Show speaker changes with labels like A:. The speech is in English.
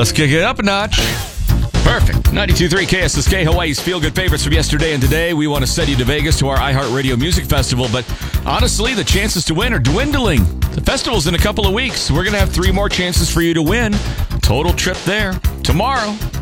A: Let's kick it up a notch. Perfect. 92.3 KSSK, Hawaii's feel-good favorites from yesterday and today. We want to send you to Vegas to our iHeartRadio Music Festival, but honestly, the chances to win are dwindling. The festival's in a couple of weeks. We're going to have 3 more chances for you to win. Total trip there tomorrow.